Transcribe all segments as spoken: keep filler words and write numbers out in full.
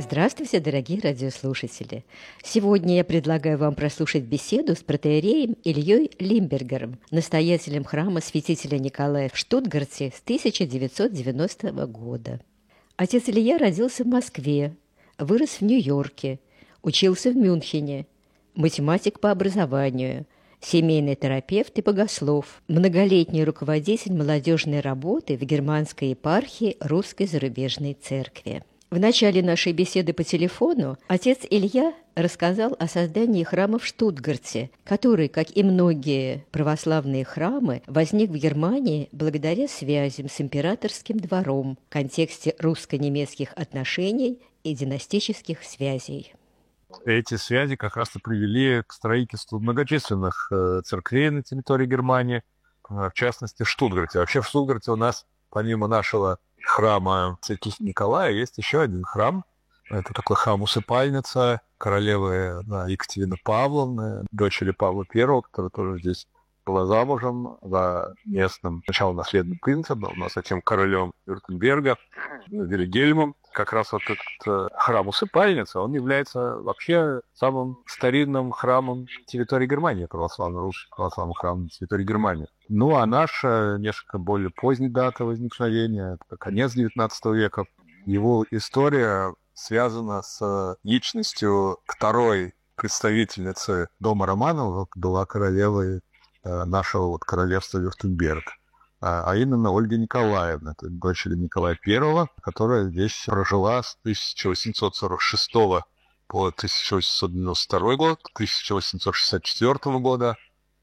Здравствуйте, дорогие радиослушатели! Сегодня я предлагаю вам прослушать беседу с протоиереем Ильей Лимбергером, настоятелем храма святителя Николая в Штутгарте с тысяча девятьсот девяностого года. Отец Илья родился в Москве, вырос в Нью-Йорке, учился в Мюнхене, математик по образованию, семейный терапевт и богослов, многолетний руководитель молодежной работы в германской епархии Русской зарубежной церкви. В начале нашей беседы по телефону отец Илья рассказал о создании храма в Штутгарте, который, как и многие православные храмы, возник в Германии благодаря связям с императорским двором в контексте русско-немецких отношений и династических связей. Эти связи как раз и привели к строительству многочисленных церквей на территории Германии, в частности в Штутгарте. Вообще в Штутгарте у нас, помимо нашего храма святителя Николая, есть еще один храм. Это такой храм-усыпальница королевы да, Екатерины Павловны, дочери Павла Первого, которая тоже здесь была замужем за местным, сначала наследным принцем, но затем королем Вюртемберга, Вильгельмом. Как раз вот этот храм-усыпальница, он является вообще самым старинным храмом территории Германии, православный русский православный храм на территории Германии. Ну, а наша несколько более поздняя дата возникновения, это конец девятнадцатого века. Его история связана с личностью второй представительницы дома Романовых, была королевой нашего вот королевства Вюртемберг, а именно Ольга Николаевна, это дочери Николая Первого, которая здесь прожила с тысяча восемьсот сорок шестого по тысяча восемьсот девяносто второй год, тысяча восемьсот шестьдесят четвёртого года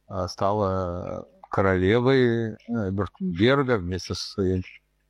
стала королевой Вюртемберга вместе со своим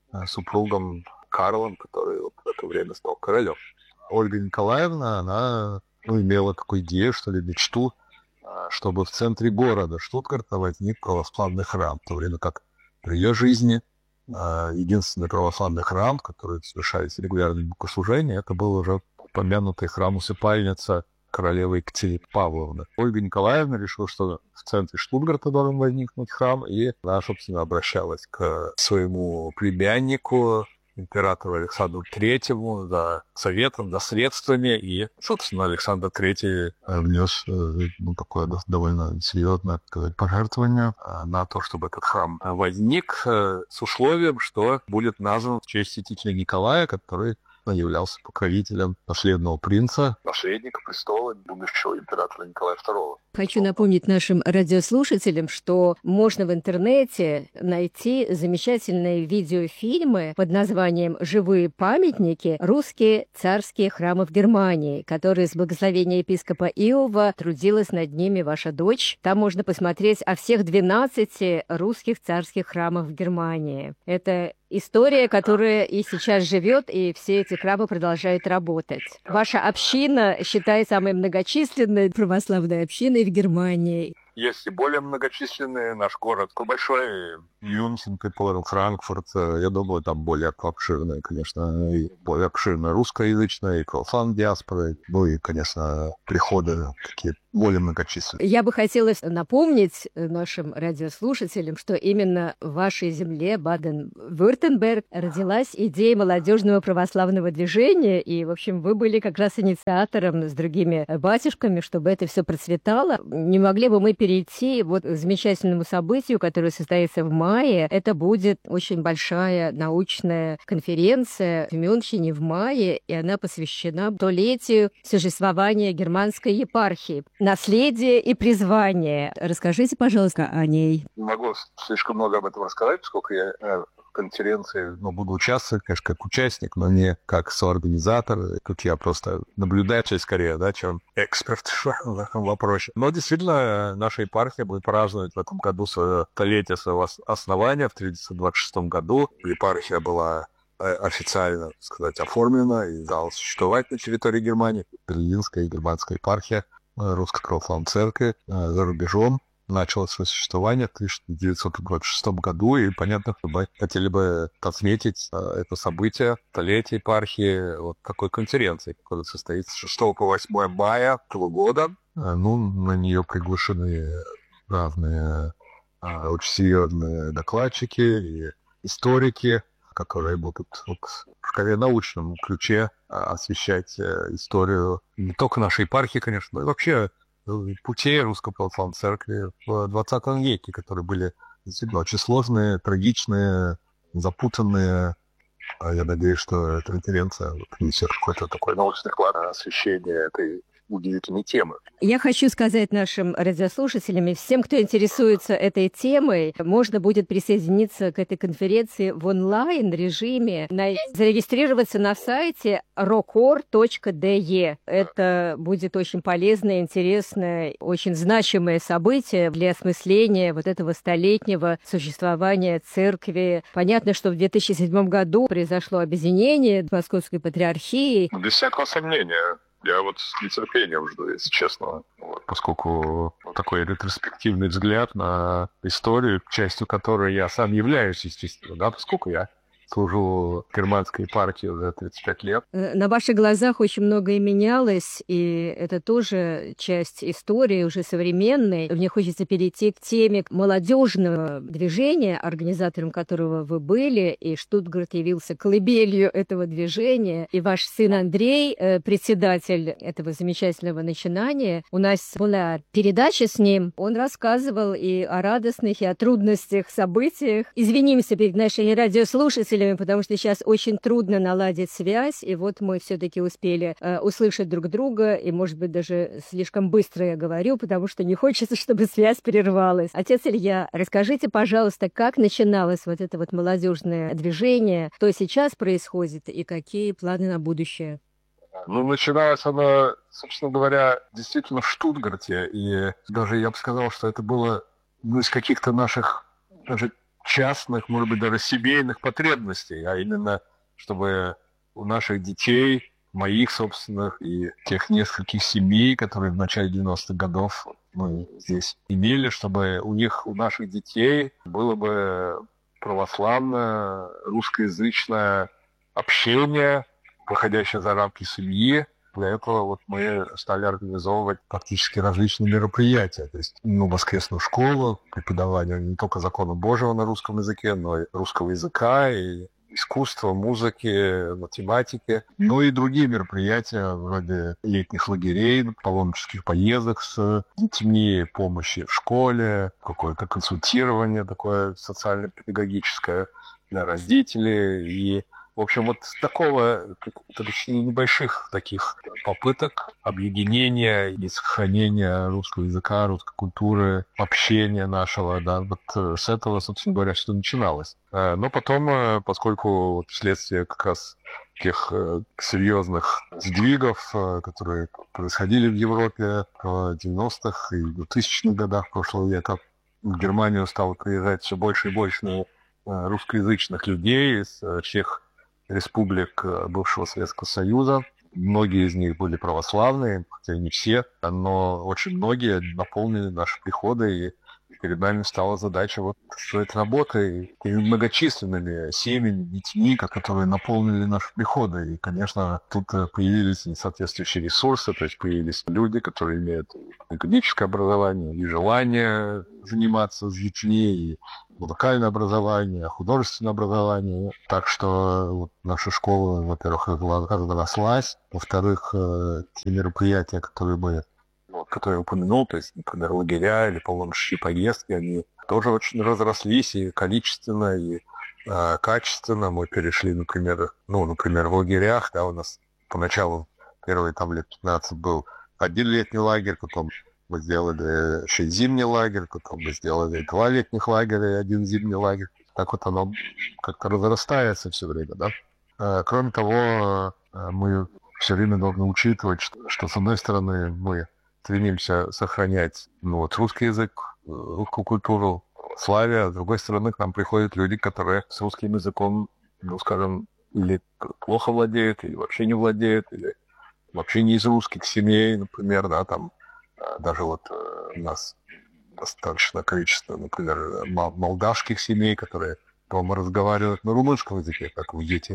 супругом Карлом, который в это время стал королем. Ольга Николаевна, она ну, имела такую идею, что ли, мечту, чтобы в центре города Штутгарта возник православный храм, в то время как при ее жизни единственный православный храм, который совершались регулярные богослужения, это был уже упомянутый храм-усыпальница королевы Екатерины Павловны. Ольга Николаевна решила, что в центре Штутгарта должен возникнуть храм, и она, собственно, обращалась к своему племяннику, императору Александру Третьему, за советом, за средствами, и, собственно, Александр Третий внес ну, такое довольно серьезное сказать, пожертвование на то, чтобы этот храм возник с условием, что будет назван в честь святителя Николая, который являлся покровителем наследного принца, наследника престола будущего императора Николая Второго. Хочу напомнить нашим радиослушателям, что можно в интернете найти замечательные видеофильмы под названием «Живые памятники. Русские царские храмы в Германии», которые с благословения епископа Иова трудилась над ними ваша дочь. Там можно посмотреть о всех двенадцати русских царских храмах в Германии. Это история, которая и сейчас живет, и все эти храмы продолжают работать. Ваша община считается самой многочисленной православной общиной в Германии. Есть и более многочисленные. Наш город большой, Мюнхен, предположим, Франкфурт. Я думаю, там более обширная, конечно, и более обширная русскоязычная, и православная диаспора. Ну и, конечно, приходы такие более многочисленные. Я бы хотела напомнить нашим радиослушателям, что именно в вашей земле, Баден-Вюртемберг, родилась идея молодежного православного движения, и, в общем, вы были как раз инициатором с другими батюшками, чтобы это все процветало. Не могли бы мы перейти вот к замечательному событию, которое состоится в мае? Это будет очень большая научная конференция в Мюнхене в мае, и она посвящена столетию существования германской епархии. Наследие и призвание. Расскажите, пожалуйста, о ней. Не могу слишком много об этом рассказать, поскольку я в конференции ну, буду участвовать, конечно, как участник, но не как соорганизатор. Тут я просто наблюдатель скорее, да, чем эксперт в этом вопросе. Но действительно, наша епархия будет праздновать в этом году свое столетие своего основания в тысяча девятьсот двадцать шестом году. Епархия была официально, так сказать, оформлена и стала существовать на территории Германии. Берлинская и германская епархия Русской Православной Церкви за рубежом начало свое существование в тысяча девятьсот двадцать шестом году, и, понятно, мы хотели бы отметить это событие, столетие епархии, вот такой конференции, которая состоится с шестого по восьмое мая этого года. Ну, на нее приглашены разные очень серьезные докладчики и историки, которые будут вот, скорее в научном ключе освещать историю не только нашей епархии, конечно, но и вообще путей Русской Православной Церкви в двадцатом веке, которые были действительно очень сложные, трагичные, запутанные. Я надеюсь, что эта конференция внесет какой-то такой научный вклад на освещение этой удивительной темы. Я хочу сказать нашим радиослушателям и всем, кто интересуется этой темой, можно будет присоединиться к этой конференции в онлайн-режиме, зарегистрироваться на сайте рокор точка де. Это будет очень полезное, интересное, очень значимое событие для осмысления вот этого столетнего существования церкви. Понятно, что в две тысячи седьмом году произошло объединение Московской Патриархии. Без всякого сомнения. Я вот с нетерпением жду, если честно, вот, поскольку такой ретроспективный взгляд на историю, частью которой я сам являюсь, естественно, да, поскольку я служу в германской епархии уже тридцать пять лет. На ваших глазах очень многое менялось, и это тоже часть истории уже современной. Мне хочется перейти к теме молодежного движения, организатором которого вы были, и Штутгарт явился колыбелью этого движения. И ваш сын Андрей, председатель этого замечательного начинания. У нас была передача с ним. Он рассказывал и о радостных, и о трудностях, событиях. Извинимся перед нашими радиослушателями, потому что сейчас очень трудно наладить связь, и вот мы все-таки успели э, услышать друг друга, и, может быть, даже слишком быстро я говорю, потому что не хочется, чтобы связь прервалась. Отец Илья, расскажите, пожалуйста, как начиналось вот это вот молодежное движение, что сейчас происходит и какие планы на будущее? Ну, начиналось оно, собственно говоря, действительно в Штутгарте, и даже я бы сказал, что это было ну, из каких-то наших даже частных, может быть, даже семейных потребностей, а именно, чтобы у наших детей, моих собственных и тех нескольких семей, которые в начале девяностых годов мы здесь имели, чтобы у них, у наших детей было бы православное, русскоязычное общение, выходящее за рамки семьи. Для этого вот мы стали организовывать практически различные мероприятия. То есть, ну, воскресную школу, преподавание не только закона Божьего на русском языке, но и русского языка, и искусства, музыки, математики. Ну и другие мероприятия, вроде летних лагерей, паломнических поездок с детьми, помощи в школе, какое-то консультирование такое социально-педагогическое для родителей. И в общем, вот с такого, небольших таких попыток объединения и сохранения русского языка, русской культуры, общения нашего, да, вот с этого, собственно говоря, что начиналось. Но потом, поскольку вот вследствие как раз тех серьезных сдвигов, которые происходили в Европе в девяностых и двухтысячных годах прошлого века, в Германию стало приезжать все больше и больше русскоязычных людей из всех республик бывшего Советского Союза. Многие из них были православные, хотя и не все, но очень многие наполнили наши приходы, и перед нами стала задача вот строить работы и многочисленными семьями, детьми, которые наполнили наши приходы. И, конечно, тут появились несоответствующие ресурсы, то есть появились люди, которые имеют академическое образование и желание заниматься с детьми, и музыкальное образование, художественное образование. Так что вот наша школа, во-первых, разрослась. Во-вторых, те мероприятия, которые были, вот, которые я упомянул, то есть, например, лагеря или паломнические поездки, они тоже очень разрослись и количественно, и э, качественно. Мы перешли, например, ну, например, в лагерях, да, у нас поначалу первые там лет пятнадцать был один летний лагерь, потом мы сделали еще и зимний лагерь, потом мы сделали два летних лагеря и один зимний лагерь. Так вот оно как-то разрастается все время, да. Кроме того, мы все время должны учитывать, что, что с одной стороны мы стремимся сохранять ну, вот, русский язык, русскую культуру, славе, а с другой стороны к нам приходят люди, которые с русским языком, ну, скажем, или плохо владеют, или вообще не владеют, или вообще не из русских семей, например, да, там даже вот у нас достаточно количество, например, молдавских семей, которые дома разговаривают на румынском языке, как вы дети,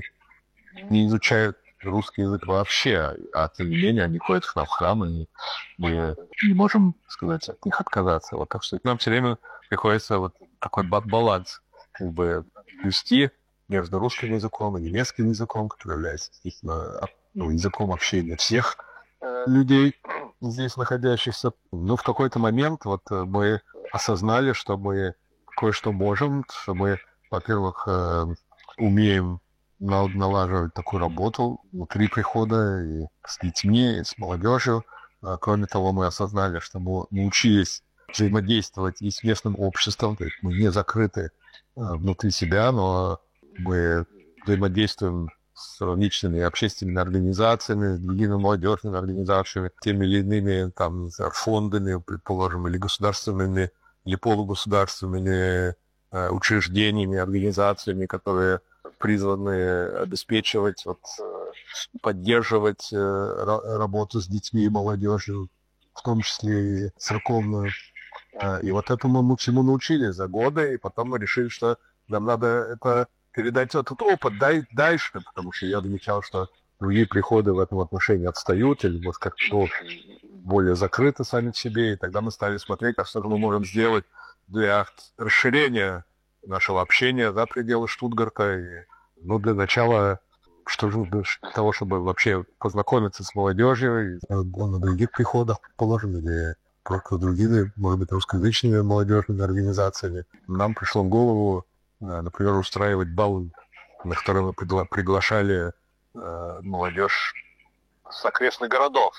не изучают русский язык вообще, а тем не менее они ходят к нам в храм, и мы не можем, сказать, от них отказаться. Вот так что нам все время приходится вот такой баланс как бы вести между русским языком и немецким языком, который является естественно, ну, языком общения всех э, людей, здесь находящихся. Но в какой-то момент вот мы осознали, что мы кое-что можем, что мы, во-первых, э, умеем налаживать такую работу внутри прихода и с детьми, и с молодежью. Кроме того, мы осознали, что мы научились взаимодействовать и с местным обществом, то есть мы не закрыты внутри себя, но мы взаимодействуем с различными общественными организациями, с другими молодежными организациями, теми или иными там, фондами, предположим, или государственными, или полугосударственными э, учреждениями, организациями, которые призваны обеспечивать, вот, поддерживать э, работу с детьми и молодежью, в том числе и церковную. И вот этому мы всему научились за годы, и потом мы решили, что нам надо это передать этот опыт дальше, потому что я замечал, что другие приходы в этом отношении отстают или вот как-то более закрыты сами в себе, и тогда мы стали смотреть, а что мы можем сделать для расширения нашего общения за пределы Штутгарта. И, ну, для начала, что же для того, чтобы вообще познакомиться с молодежью, и на других приходах, положим, или просто другими, может быть, русскоязычными молодежными организациями, нам пришло в голову, например, устраивать баллы, на которые мы пригла- приглашали э, молодежь с окрестных городов.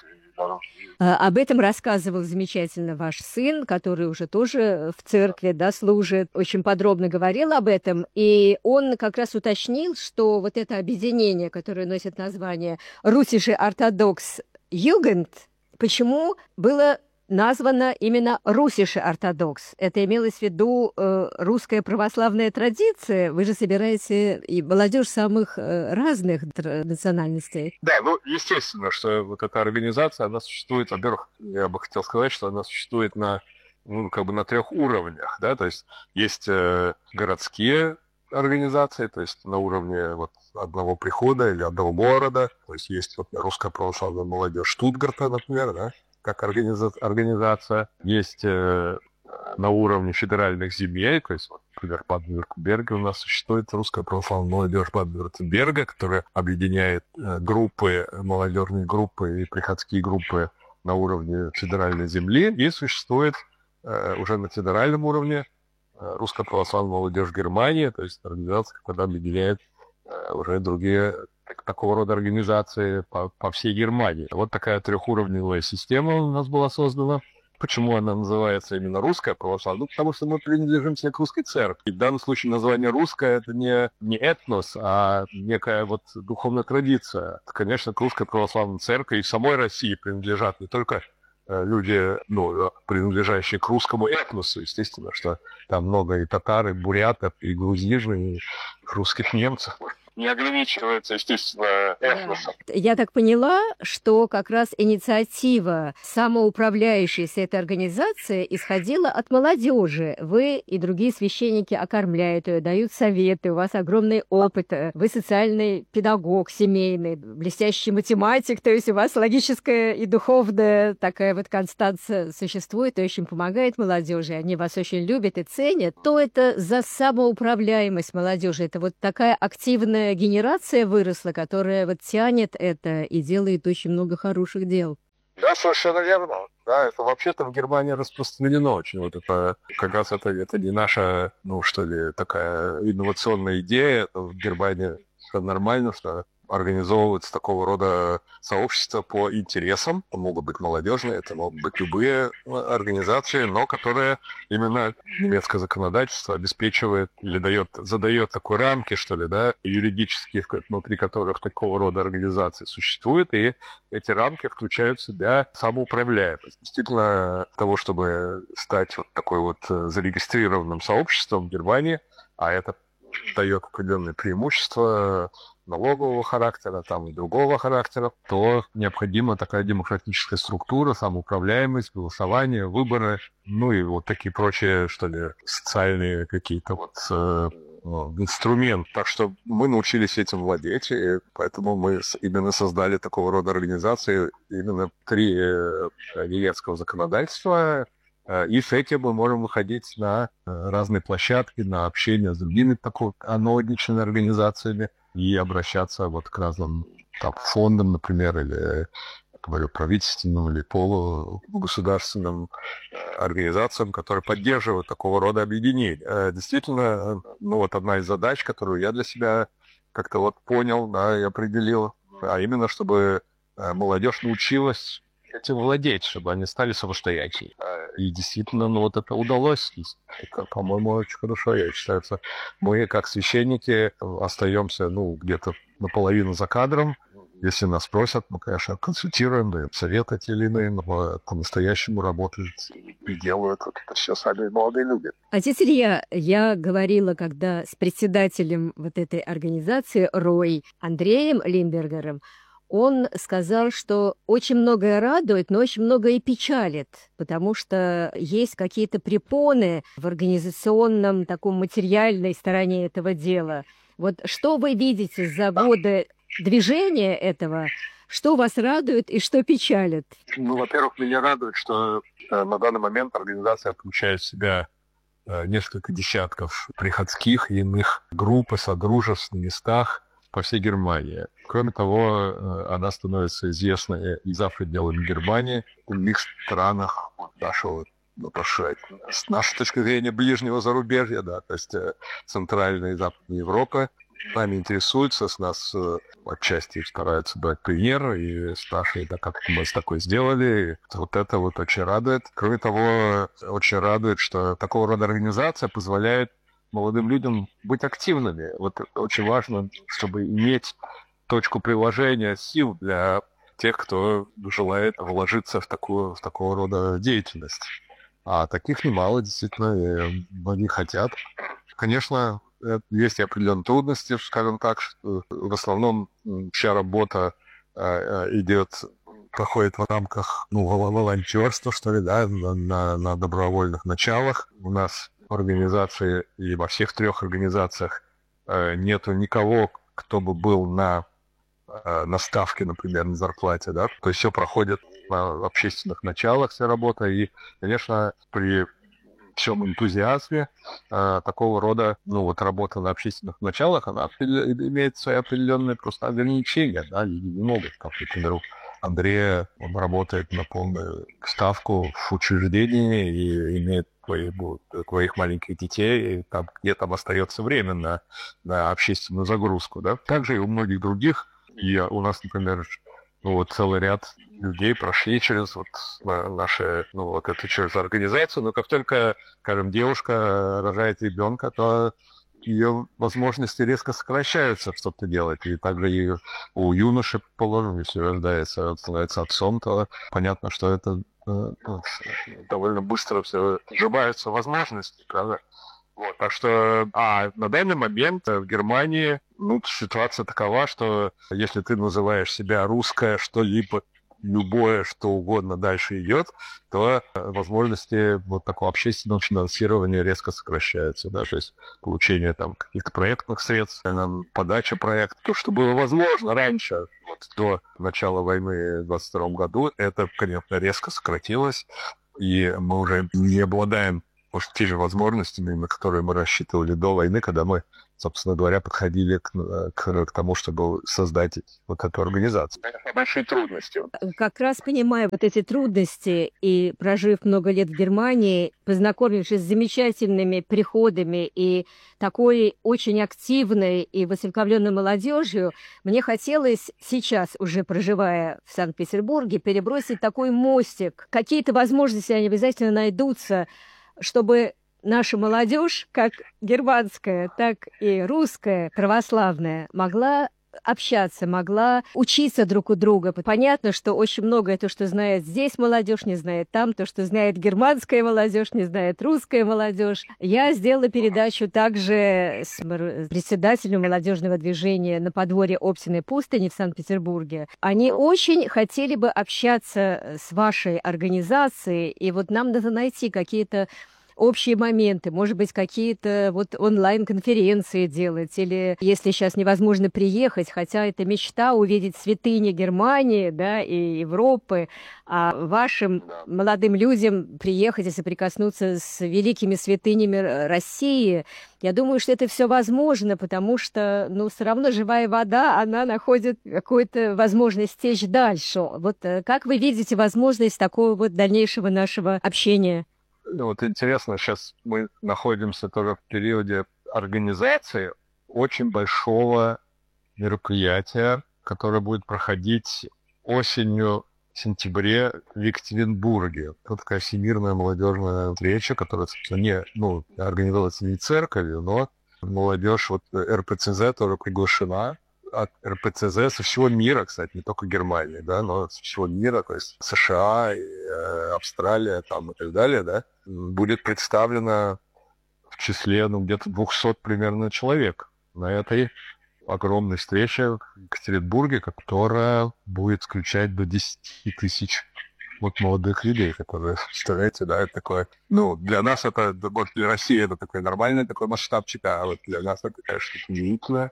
Об этом рассказывал замечательно ваш сын, который уже тоже в церкви, да, служит, очень подробно говорил об этом, и он как раз уточнил, что вот это объединение, которое носит название «Russische Orthodox Jugend», почему было названо именно «Russische Orthodox». Это имелось в виду э, русская православная традиция. Вы же собираете и молодежь самых э, разных национальностей. Да, ну, естественно, что вот эта организация, она существует, во-первых, я бы хотел сказать, что она существует на, ну, как бы на трех уровнях, да, то есть есть э, городские организации, то есть на уровне вот одного прихода или одного города, то есть есть вот русская православная молодежь Штутгарта, например, да, как организа- организация, есть э, на уровне федеральных земель, то есть, вот, например, в Баден-Вюртемберге у нас существует русская православная молодежь Баден-Вюртемберга, которая объединяет э, группы, молодежные группы и приходские группы на уровне федеральной земли, и существует э, уже на федеральном уровне э, русская православная молодежь Германии, то есть организация, которая объединяет э, уже другие такого рода организации по, по всей Германии. Вот такая трехуровневая система у нас была создана. Почему она называется именно русская православная? Ну, потому что мы принадлежим все к русской церкви. И в данном случае название русское — это не, не этнос, а некая вот духовная традиция. Конечно, к русской православной церкви и в самой России принадлежат не только люди, ну, принадлежащие к русскому этносу, естественно, что там много и татар, и бурятов, и грузин, и русских немцев. Не ограничивается, естественно, этносом. Я так поняла, что как раз инициатива самоуправляющейся этой организации исходила от молодежи. Вы и другие священники окормляют ее, дают советы, у вас огромный опыт, вы социальный педагог семейный, блестящий математик, то есть у вас логическая и духовная такая вот констанция существует и очень помогает молодежи, они вас очень любят и ценят. То это за самоуправляемость молодежи, это вот такая активная генерация выросла, которая вот тянет это и делает очень много хороших дел. Да, совершенно верно. Да, это вообще-то в Германии распространено очень. Вот это как раз это, это не наша, ну что ли, такая инновационная идея. Это в Германии совершенно нормально, что организовываются такого рода сообщества по интересам. Это могут быть молодежные, это могут быть любые организации, но которые именно немецкое законодательство обеспечивает или дает, задает такой рамки, что ли, да, юридические, внутри которых такого рода организации существуют, и эти рамки включают в себя самоуправляемость. Действительно, для того, чтобы стать вот такой вот зарегистрированным сообществом в Германии, а это дает определенные преимущества налогового характера, там и другого характера, то необходима такая демократическая структура, самоуправляемость, голосование, выборы, ну и вот такие прочие, что ли, социальные какие-то вот э, инструменты. Так что мы научились этим владеть, и поэтому мы именно создали такого рода организации именно три э, немецкого законодательства, И с этим мы можем выходить на разные площадки, на общение с другими такой аналогичными организациями и обращаться вот к разным там, фондам, например, или говорю, правительственным или полугосударственным организациям, которые поддерживают такого рода объединения. Действительно, ну вот одна из задач, которую я для себя как-то вот понял, да, и определил, а именно, чтобы молодежь научилась этим владеть, чтобы они стали самостоятельными. И действительно, ну вот это удалось. Это, по-моему, очень хорошо. Я считаю, что мы, как священники, остаемся, ну, где-то наполовину за кадром. Если нас просят, мы, конечно, консультируем, даем советы те или иные, но по-настоящему работают и делают вот это все сами молодые люди. Отец Илья, я говорила, когда с председателем вот этой организации РОЙ Андреем Лимбергером, он сказал, что очень многое радует, но очень многое и печалит, потому что есть какие-то препоны в организационном, таком материальной стороне этого дела. Вот что вы видите за годы движения этого, что вас радует и что печалит? Ну, во-первых, меня радует, что э, на данный момент организация включает в себя э, несколько десятков приходских и иных групп и содружеств на местах по всей Германии. Кроме того, она становится известной и за пределами Германии, в других странах нашего, ну, прошу, с нашей точки зрения, ближнего зарубежья, да, то есть Центральной и Западной Европы. Нами интересуются, с нас отчасти стараются брать пример и спрашивают, да, как мы с такой сделали. Вот это вот очень радует. Кроме того, очень радует, что такого рода организация позволяет молодым людям быть активными. Вот очень важно, чтобы иметь точку приложения сил для тех, кто желает вложиться в такую, в такого рода деятельность. А таких немало, действительно, и многие хотят. Конечно, есть и определенные трудности, скажем так, что в основном вся работа э, идет, проходит в рамках, ну, волонтерства, что ли, да, на, на добровольных началах. У нас в организации и во всех трех организациях э, нету никого, кто бы был на, э, на ставке, например, на зарплате, да, то есть все проходит на общественных началах, вся работа, и, конечно, при всем энтузиазме э, такого рода, ну, вот работа на общественных началах, она имеет свои определенные просто ограничения, да, люди не могут, как, например, Андрея, он работает на полную ставку в учреждении и имеет своих маленьких детей, и там, где там остается время на, на общественную загрузку, да. Также и у многих других, и у нас, например, ну, вот целый ряд людей прошли через вот наши, ну, вот это через организацию, но как только, скажем, девушка рожает ребенка, то ее возможности резко сокращаются что-то делать. И также и у юноши, положим, если рождается, он становится отцом, то понятно, что это ну, довольно быстро все сжимаются возможности, правда? Вот, так что, а на данный момент в Германии, ну, ситуация такова, что если ты называешь себя русское, что-либо, любое, что угодно дальше идет, то возможности вот такого общественного финансирования резко сокращаются, да, то есть получение там каких-то проектных средств, там, подача проекта, то, что было возможно раньше, вот, до начала войны в двадцать втором году, это, конечно, резко сократилось, и мы уже не обладаем, может, те же возможностями, на которые мы рассчитывали до войны, когда мы, собственно говоря, подходили к, к, к тому, чтобы создать вот эту организацию. Большие трудности. Как раз понимая вот эти трудности и прожив много лет в Германии, познакомившись с замечательными приходами и такой очень активной и воцерковленной молодежью, мне хотелось сейчас, уже проживая в Санкт-Петербурге, перебросить такой мостик. Какие-то возможности они обязательно найдутся, чтобы наша молодежь, как германская, так и русская, православная, могла общаться, могла учиться друг у друга. Понятно, что очень многое то, что знает здесь молодежь, не знает там, то, что знает германская молодежь, не знает русская молодежь. Я сделала передачу также с председателем молодежного движения на подворье Оптиной пустыни в Санкт-Петербурге. Они очень хотели бы общаться с вашей организацией, и вот нам надо найти какие-то общие моменты, может быть, какие-то вот онлайн-конференции делать, или если сейчас невозможно приехать, хотя это мечта увидеть святыни Германии, да, и Европы, а вашим молодым людям приехать и соприкоснуться с великими святынями России, я думаю, что это все возможно, потому что, ну, все равно живая вода, она находит какую-то возможность течь дальше. Вот как вы видите возможность такого вот дальнейшего нашего общения? Ну, вот интересно, сейчас мы находимся тоже в периоде организации очень большого мероприятия, которое будет проходить осенью, в сентябре в Екатеринбурге. Это такая всемирная молодежная встреча, которая, собственно, не, ну, организовывается не церковью, но молодежь, вот эр пэ цэ зэ тоже приглашена. От эр пэ цэ зэ со всего мира, кстати, не только Германии, да, но со всего мира, то есть США, и, э, Австралия там, и так далее, да, будет представлено в числе, ну, где-то двухсот примерно человек на этой огромной встрече в Екатеринбурге, которая будет включать до десяти тысяч вот молодых людей, которые, представляете, да, это такое, ну, для нас это, может, для России это такой нормальный такой масштабчик, а вот для нас это, конечно, удивительно.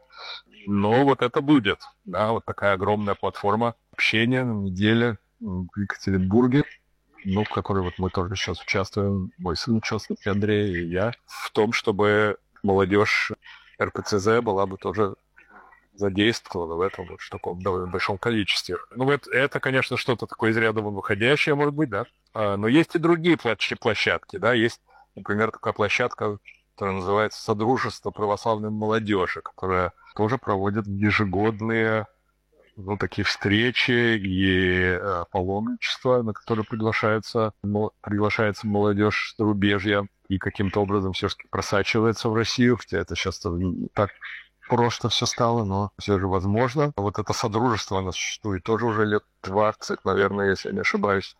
Но вот это будет, да, вот такая огромная платформа общения на неделе в Екатеринбурге, ну, в которой вот мы тоже сейчас участвуем, мой сын участвует, Андрей и я, в том, чтобы молодежь эр пэ цэ зэ была бы тоже задействована в этом вот в таком довольно большом количестве. Ну, это, это, конечно, что-то такое из ряда вон выходящее, может быть, да, а, но есть и другие площадки, да, есть, например, такая площадка, которая называется «Содружество православной молодежи», которая тоже проводит ежегодные, ну, такие встречи и э, паломничества, на которые приглашается, но, приглашается молодежь с зарубежья и каким-то образом все-таки просачивается в Россию, хотя это сейчас не так просто все стало, но все же возможно. Вот это содружество, оно существует тоже уже лет двадцать, наверное, если я не ошибаюсь.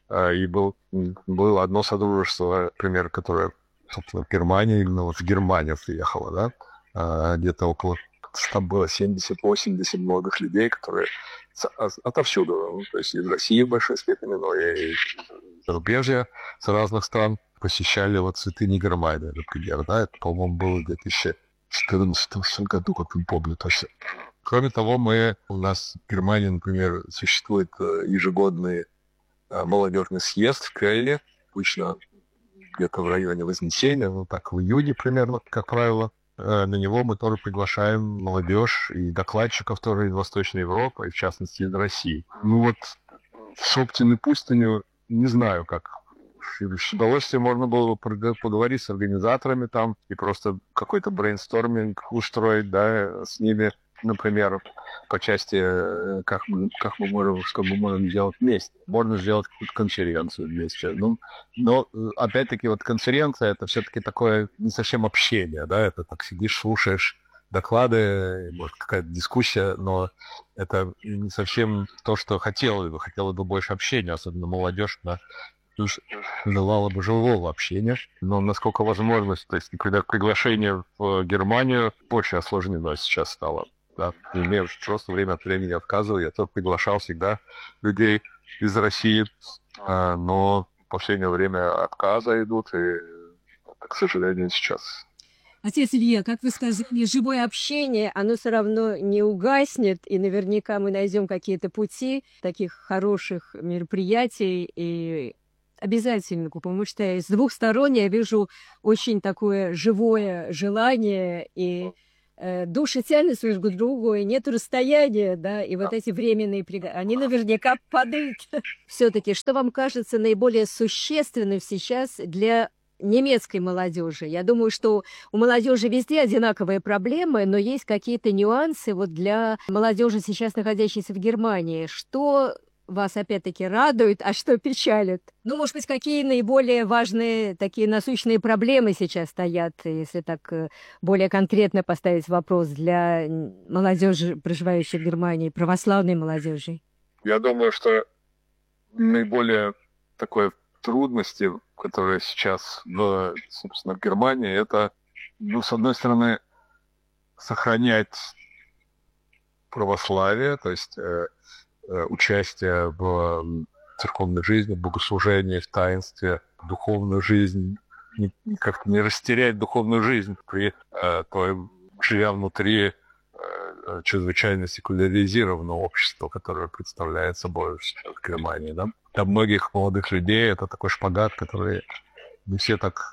И был, было одно содружество, например, которое, собственно, в Германии, именно вот в Германию приехало, да, где-то около, там было семьдесят-восемьдесят молодых людей, которые отовсюду, то есть из России в большой степени, но и из зарубежья, с разных стран посещали вот святыни Германии, например, да, это, по-моему, было в две тысячи четырнадцатом году, как я помню точно. Кроме того, мы, у нас в Германии, например, существует ежегодный молодежный съезд в Кельне, обычно где-то в районе Вознесения, ну так, в июне примерно, как правило. На него мы тоже приглашаем молодежь и докладчиков тоже из Восточной Европы, и в частности из России. Ну вот в Шоптиной пустыне не знаю, как. С удовольствием можно было бы поговорить с организаторами там и просто какой-то брейнсторминг устроить, да, с ними, например, по части, как мы, как мы можем, что мы можем сделать вместе. Можно сделать какую-то конференцию вместе. Ну, но, опять-таки, вот конференция — это все-таки такое не совсем общение, да, это так сидишь, слушаешь доклады, может, какая-то дискуссия, но это не совсем то, что хотелось бы. Хотелось бы больше общения, особенно молодежь, да, желала бы живого общения, но насколько возможность, то есть, когда приглашение в Германию очень осложнено сейчас стало. Да, мне просто время от времени отказываю, я тоже приглашал всегда людей из России, но в последнее время отказы идут, и, к сожалению, сейчас. Отец Илья, как вы сказали, живое общение, оно все равно не угаснет, и наверняка мы найдем какие-то пути таких хороших мероприятий, и обязательно, потому что с двух сторон я вижу очень такое живое желание, и э, души тянутся друг к другу, и нет расстояния, да, и вот эти временные приглашения, они наверняка падают. Все-таки, что вам кажется наиболее существенным сейчас для немецкой молодежи? Я думаю, что у молодежи везде одинаковые проблемы, но есть какие-то нюансы вот для молодежи, сейчас находящейся в Германии. Что вас опять-таки радует, а что печалит? Ну, может быть, какие наиболее важные, такие насущные проблемы сейчас стоят, если так более конкретно поставить вопрос для молодежи, проживающей в Германии, православной молодежи? Я думаю, что наиболее такой трудности, которые сейчас, в, собственно, в Германии, это, ну, с одной стороны, сохранять православие, то есть э, участие в церковной жизни, в богослужении, в таинстве, духовную жизнь не, как-то не растерять духовную жизнь, при, э, той, живя внутри э, чрезвычайно секуляризированного общества, которое представляет собой сейчас Германия. Да? Для многих молодых людей это такой шпагат, который не все так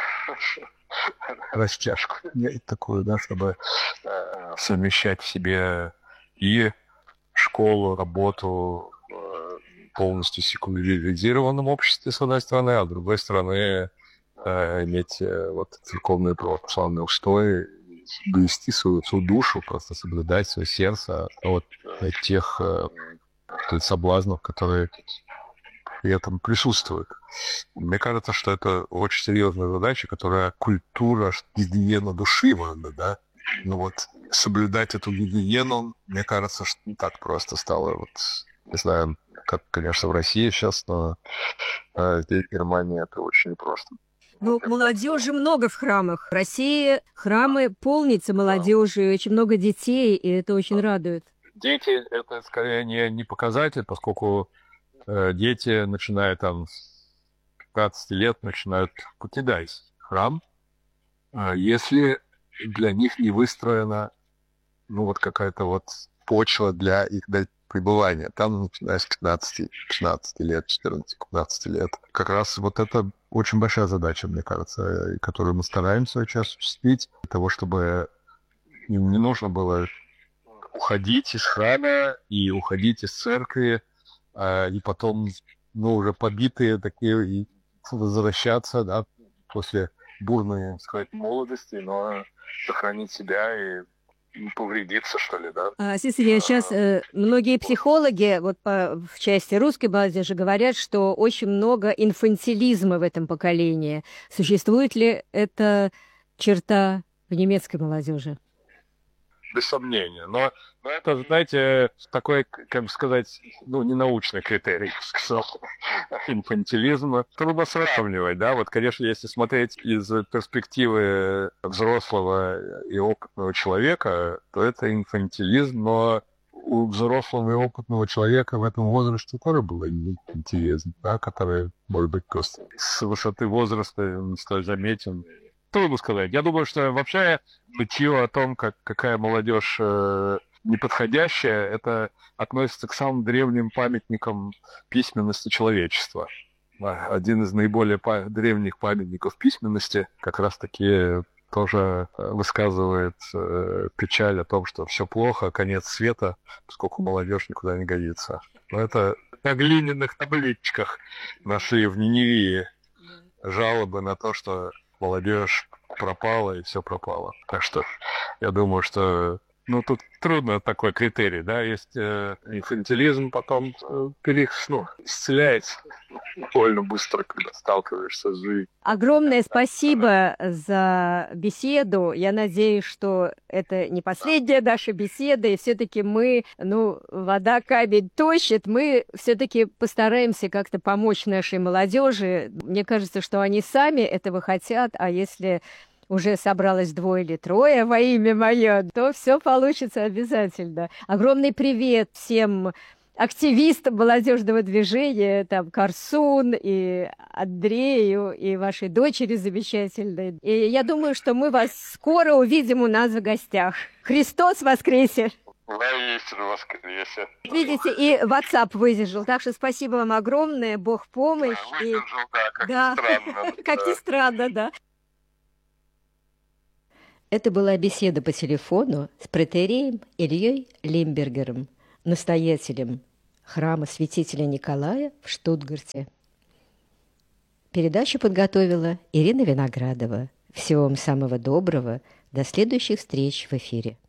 растяжку такую, да, чтобы э, совмещать в себе и школу, работу э, полностью секуляризированном обществе, с одной стороны, а с другой стороны э, иметь э, вот церковные православные устои, блюсти свою, свою душу, просто соблюдать свое сердце от, от тех э, соблазнов, которые при этом присутствуют. Мне кажется, что это очень серьезная задача, которая культура гигиена души, да, ну вот соблюдать эту гигиену, мне кажется, что не так просто стало. Вот, не знаю, как, конечно, в России сейчас, но э, здесь, в Германии, это очень непросто. Ну, молодежи много в храмах. В России храмы полнятся молодежью, очень много детей, и это очень радует. Дети — это скорее не, не показатель, поскольку э, дети, начиная там с пятнадцати лет, начинают покидать храм, э, если для них не выстроена, ну, вот какая-то вот почва для их пребывания. Там, начиная с пятнадцати, шестнадцати лет, четырнадцати-пятнадцати лет. Как раз вот это очень большая задача, мне кажется, которую мы стараемся сейчас осуществить, для того, чтобы им не нужно было уходить из храма и уходить из церкви, а, и потом, ну, уже побитые такие, и возвращаться, да, после бурной, так сказать, молодости, но сохранить себя и не повредиться, что ли, да. А, Сесилия, сейчас э, многие психологи вот по, в части русской молодежи говорят, что очень много инфантилизма в этом поколении. Существует ли эта черта в немецкой молодежи? Без сомнения. Но, но это, знаете, такой, как сказать, ну, ненаучный критерий, инфантилизма. Трудно сравнивать, да. Вот, конечно, если смотреть из перспективы взрослого и опытного человека, то это инфантилизм, но у взрослого и опытного человека в этом возрасте тоже был инфантилизм, да, который, может быть, просто с высоты возраста он стал заметен. Трудно сказать. Я думаю, что вообще нытье о том, как, какая молодежь э, неподходящая, это относится к самым древним памятникам письменности человечества. Один из наиболее па- древних памятников письменности как раз-таки тоже высказывает э, печаль о том, что все плохо, конец света, поскольку молодежь никуда не годится. Но это на глиняных табличках нашли в Ниневии жалобы на то, что молодежь пропала, и все пропало. Так что я думаю, что ну, тут трудно такой критерий, да, есть э, инфантилизм, потом э, перех, ну, исцеляется довольно быстро, когда сталкиваешься с жизнью. Огромное спасибо за беседу. Я надеюсь, что это не последняя наша беседа, и все-таки мы, ну, вода камень точит, мы все-таки постараемся как-то помочь нашей молодежи. Мне кажется, что они сами этого хотят, а если уже собралось двое или трое во имя мое, то все получится обязательно. Огромный привет всем активистам молодежного движения, там, Карсун и Андрею, и вашей дочери замечательной. И я думаю, что мы вас скоро увидим у нас в гостях. Христос воскресе! Воистину воскресе! Видите, и WhatsApp выдержал. Так что спасибо вам огромное, Бог помощь. Да, выдержал, и... да, как да. странно. Как ни странно, да. Это была беседа по телефону с протоиереем Ильей Лимбергером, настоятелем храма святителя Николая в Штутгарте. Передачу подготовила Ирина Виноградова. Всего вам самого доброго. До следующих встреч в эфире.